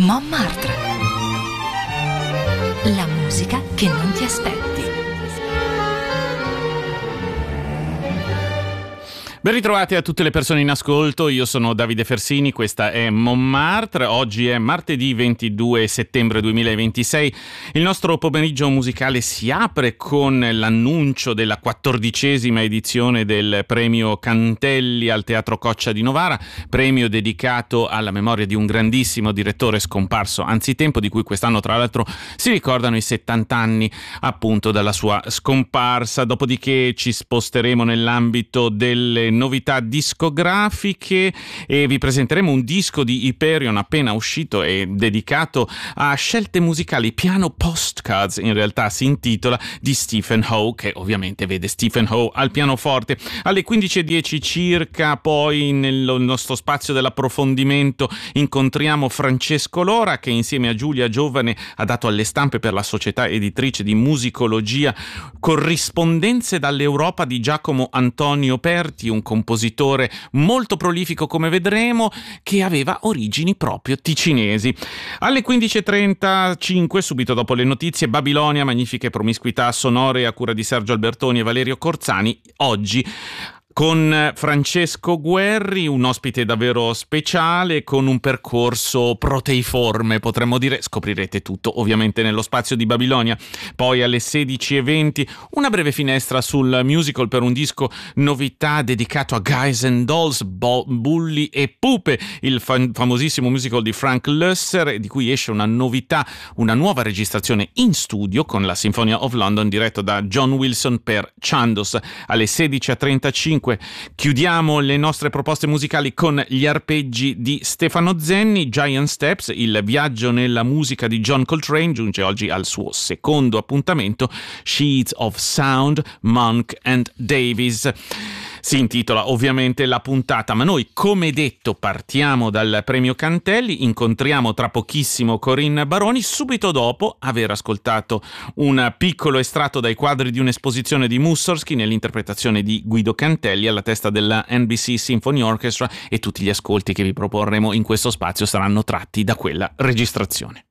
Montmartre. La musica che non ti aspetti. Ben ritrovati a tutte le persone in ascolto, io sono Davide Fersini, questa è Montmartre, oggi è martedì 22 settembre 2026, il nostro pomeriggio musicale si apre con l'annuncio della 14ª edizione del premio Cantelli al Teatro Coccia di Novara, premio dedicato alla memoria di un grandissimo direttore scomparso anzitempo, di cui quest'anno tra l'altro si ricordano i 70 anni appunto dalla sua scomparsa. Dopodiché ci sposteremo nell'ambito delle novità discografiche e vi presenteremo un disco di Hyperion appena uscito e dedicato a scelte musicali, piano postcards in realtà si intitola, di Stephen Howe, che ovviamente vede Stephen Howe al pianoforte. Alle 15:10 circa poi nel nostro spazio dell'approfondimento incontriamo Francesco Lora, che insieme a Giulia Giovane ha dato alle stampe per la società editrice di musicologia Corrispondenze dall'Europa di Giacomo Antonio Perti, un compositore molto prolifico come vedremo, che aveva origini proprio ticinesi. Alle 15:35, subito dopo le notizie, Babilonia, magnifiche promiscuità sonore a cura di Sergio Albertoni e Valerio Corzani, oggi con Francesco Guerri, un ospite davvero speciale con un percorso proteiforme, potremmo dire. Scoprirete tutto ovviamente nello spazio di Babilonia. Poi alle 16:20 una breve finestra sul musical per un disco novità dedicato a Guys and Dolls, Bulli e Pupe, il famosissimo musical di Frank Loesser, di cui esce una novità, una nuova registrazione in studio con la Sinfonia of London diretto da John Wilson per Chandos. Alle 16:35 chiudiamo le nostre proposte musicali con gli arpeggi di Stefano Zenni. Giant Steps, il viaggio nella musica di John Coltrane, giunge oggi al suo secondo appuntamento. Sheets of Sound, Monk and Davies si intitola ovviamente la puntata, ma noi come detto partiamo dal premio Cantelli, incontriamo tra pochissimo Corinne Baroni, subito dopo aver ascoltato un piccolo estratto dai quadri di un'esposizione di Mussorgsky nell'interpretazione di Guido Cantelli alla testa della NBC Symphony Orchestra, e tutti gli ascolti che vi proporremo in questo spazio saranno tratti da quella registrazione.